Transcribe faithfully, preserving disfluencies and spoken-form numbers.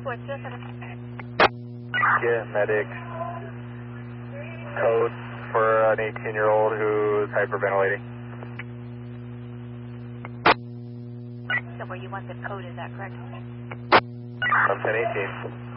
What's this? Get medic code for an eighteen year old who is hyperventilating. So where you want the code, is that correct? I'm ten eighteen.